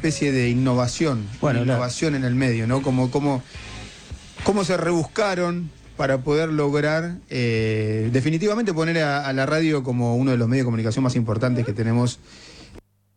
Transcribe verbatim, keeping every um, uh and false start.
especie de innovación, bueno, una innovación la... en el medio, ¿no? Como, como, cómo se rebuscaron para poder lograr eh, definitivamente poner a, a la radio como uno de los medios de comunicación más importantes que tenemos